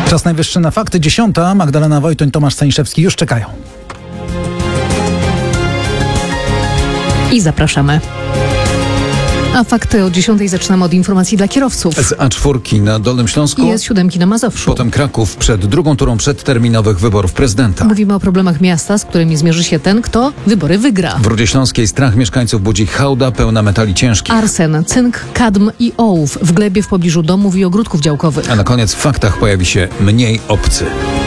Czas najwyższy na fakty. 10. Magdalena Wojtoń, Tomasz Staniszewski już czekają. I zapraszamy. A fakty o 10 zaczynamy od informacji dla kierowców. Z A4 na Dolnym Śląsku. I S7 na Mazowszu. Potem Kraków przed drugą turą przedterminowych wyborów prezydenta. Mówimy o problemach miasta, z którymi zmierzy się ten, kto wybory wygra. W Rudzie Śląskiej strach mieszkańców budzi hałda pełna metali ciężkich. Arsen, cynk, kadm i ołów w glebie w pobliżu domów i ogródków działkowych. A na koniec w faktach pojawi się mniej obcy.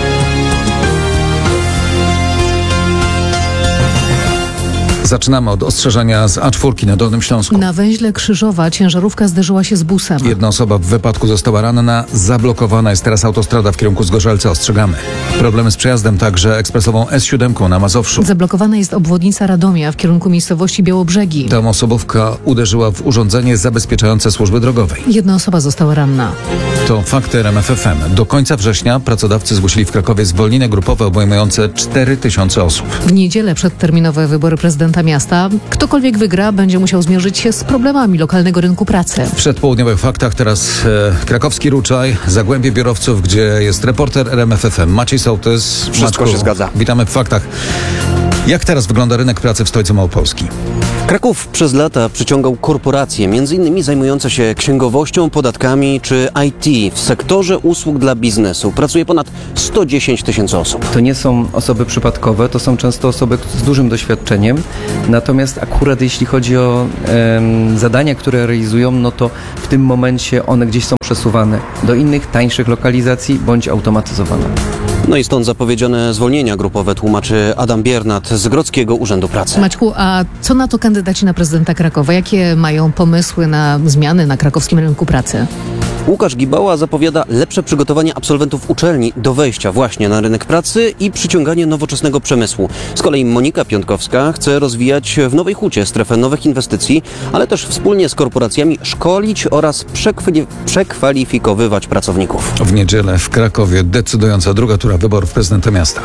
Zaczynamy od ostrzeżenia z A4 na Dolnym Śląsku. Na węźle Krzyżowa ciężarówka zderzyła się z busem. Jedna osoba w wypadku została ranna. Zablokowana jest teraz autostrada w kierunku Zgorzelca. Ostrzegamy. Problemy z przejazdem także ekspresową S7 na Mazowszu. Zablokowana jest obwodnica Radomia w kierunku miejscowości Białobrzegi. Tam osobówka uderzyła w urządzenie zabezpieczające służby drogowej. Jedna osoba została ranna. To fakty RMF FM. Do końca września pracodawcy zgłosili w Krakowie zwolnienia grupowe obejmujące 4000 osób. W niedzielę przedterminowe wybory prezydenta miasta. Ktokolwiek wygra, będzie musiał zmierzyć się z problemami lokalnego rynku pracy. W przedpołudniowych faktach teraz krakowski Ruczaj, Zagłębie Biurowców, gdzie jest reporter RMF FM Maciej Sołtys. Wszystko się zgadza. Witamy w faktach. Jak teraz wygląda rynek pracy w stolicy Małopolski? Kraków przez lata przyciągał korporacje, m.in. zajmujące się księgowością, podatkami czy IT. W sektorze usług dla biznesu pracuje ponad 110 000 osób. To nie są osoby przypadkowe, to są często osoby z dużym doświadczeniem. Natomiast akurat jeśli chodzi o zadania, które realizują, no to w tym momencie one gdzieś są przesuwane do innych, tańszych lokalizacji bądź automatyzowane. No i stąd zapowiedziane zwolnienia grupowe, tłumaczy Adam Biernat z Grodzkiego Urzędu Pracy. Maćku, a co na to kandydaci na prezydenta Krakowa? Jakie mają pomysły na zmiany na krakowskim rynku pracy? Łukasz Gibała zapowiada lepsze przygotowanie absolwentów uczelni do wejścia właśnie na rynek pracy i przyciąganie nowoczesnego przemysłu. Z kolei Monika Piątkowska chce rozwijać w Nowej Hucie strefę nowych inwestycji, ale też wspólnie z korporacjami szkolić oraz przekwalifikowywać pracowników. W niedzielę w Krakowie decydująca druga tura wyborów prezydenta miasta.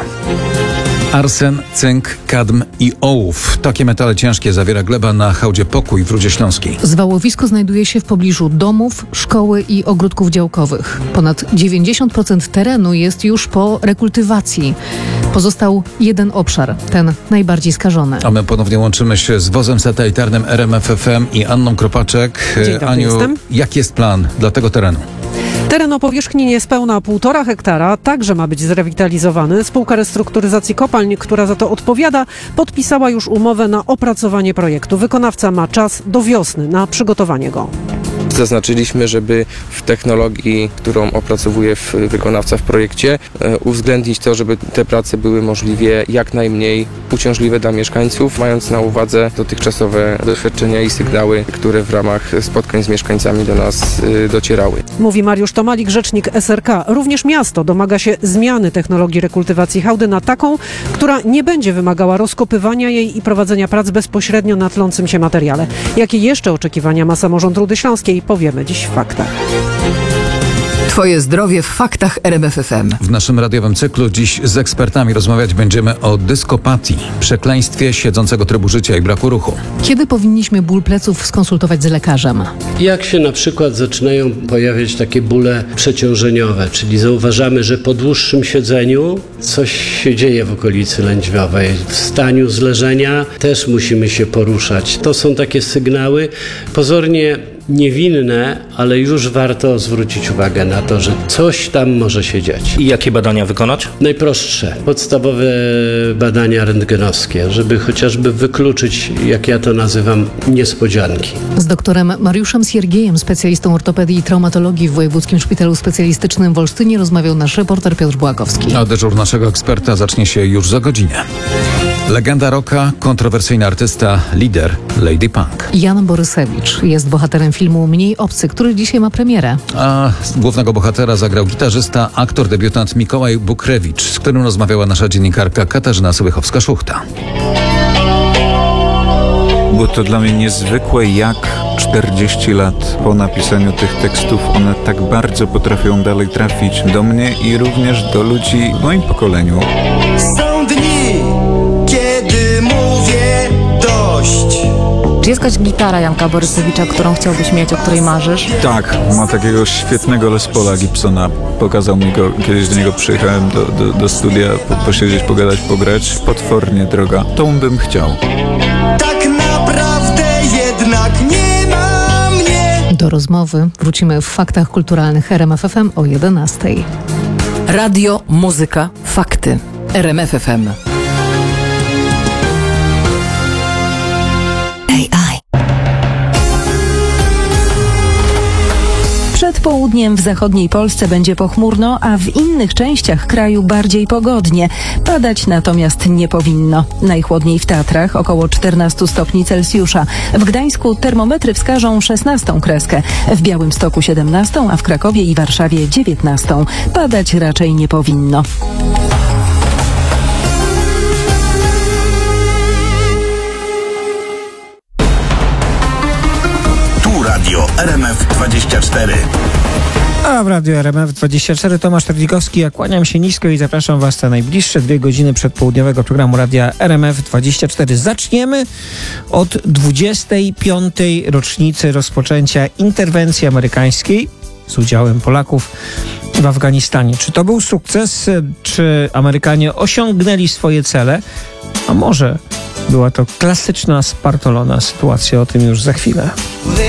Arsen, cynk, kadm i ołów. Takie metale ciężkie zawiera gleba na hałdzie Pokój w Rudzie Śląskiej. Zwałowisko znajduje się w pobliżu domów, szkoły i ogródków działkowych. Ponad 90% terenu jest już po rekultywacji. Pozostał jeden obszar, ten najbardziej skażony. A my ponownie łączymy się z wozem satelitarnym RMF FM i Anną Kropaczek. Dzień dobry, Aniu, jestem. jaki jest plan dla tego terenu? Teren o powierzchni niespełna 1,5 hektara także ma być zrewitalizowany. Spółka Restrukturyzacji Kopalń, która za to odpowiada, podpisała już umowę na opracowanie projektu. Wykonawca ma czas do wiosny na przygotowanie go. Zaznaczyliśmy, żeby w technologii, którą opracowuje wykonawca w projekcie, uwzględnić to, żeby te prace były możliwie jak najmniej uciążliwe dla mieszkańców, mając na uwadze dotychczasowe doświadczenia i sygnały, które w ramach spotkań z mieszkańcami do nas docierały. Mówi Mariusz Tomalik, rzecznik SRK. Również miasto domaga się zmiany technologii rekultywacji hałdy na taką, która nie będzie wymagała rozkopywania jej i prowadzenia prac bezpośrednio na tlącym się materiale. Jakie jeszcze oczekiwania ma samorząd Rudy Śląskiej, powiemy dziś w faktach. Twoje zdrowie w faktach RMF FM. W naszym radiowym cyklu dziś z ekspertami rozmawiać będziemy o dyskopatii, przekleństwie siedzącego trybu życia i braku ruchu. Kiedy powinniśmy ból pleców skonsultować z lekarzem? Jak się na przykład zaczynają pojawiać takie bóle przeciążeniowe, czyli zauważamy, że po dłuższym siedzeniu coś się dzieje w okolicy lędźwiowej. W staniu z leżenia też musimy się poruszać. To są takie sygnały pozornie niewinne, ale już warto zwrócić uwagę na to, że coś tam może się dziać. I jakie badania wykonać? Najprostsze, podstawowe badania rentgenowskie, żeby chociażby wykluczyć, jak ja to nazywam, niespodzianki. Z doktorem Mariuszem Siergiejem, specjalistą ortopedii i traumatologii w Wojewódzkim Szpitalu Specjalistycznym w Olsztynie, rozmawiał nasz reporter Piotr Błagowski. A dyżur naszego eksperta zacznie się już za godzinę. Legenda rocka, kontrowersyjny artysta, lider Lady Punk. Jan Borysewicz jest bohaterem filmu Mniej obcy, który dzisiaj ma premierę. A głównego bohatera zagrał gitarzysta, aktor, debiutant Mikołaj Bukrewicz, z którym rozmawiała nasza dziennikarka Katarzyna Sołychowska-Szuchta. Było to dla mnie niezwykłe, jak 40 lat po napisaniu tych tekstów one tak bardzo potrafią dalej trafić do mnie i również do ludzi w moim pokoleniu. Są dni, kiedy mówię dość. Czy jest jakaś gitara Janka Borysewicza, którą chciałbyś mieć, o której marzysz? Tak, ma takiego świetnego Les Paula Gibsona. Pokazał mi go, kiedyś do niego przyjechałem do studia, posiedzieć, pogadać, pograć. Potwornie droga. Tą bym chciał. Tak naprawdę jednak nie ma mnie. Do rozmowy wrócimy w Faktach Kulturalnych RMF FM o 11:00. Radio, muzyka, fakty. RMF FM. Przed południem w zachodniej Polsce będzie pochmurno, a w innych częściach kraju bardziej pogodnie. Padać natomiast nie powinno. Najchłodniej w Tatrach około 14 stopni Celsjusza. W Gdańsku termometry wskażą 16 kreskę. W Białymstoku 17, a w Krakowie i Warszawie 19. Padać raczej nie powinno. Radio RMF24. A w Radio RMF24 Tomasz Terlikowski, ja kłaniam się nisko i zapraszam Was na najbliższe 2 godziny przedpołudniowego programu Radia RMF24. Zaczniemy od 25. rocznicy rozpoczęcia interwencji amerykańskiej z udziałem Polaków w Afganistanie. Czy to był sukces? Czy Amerykanie osiągnęli swoje cele? A może była to klasyczna, spartolona sytuacja? O tym już za chwilę.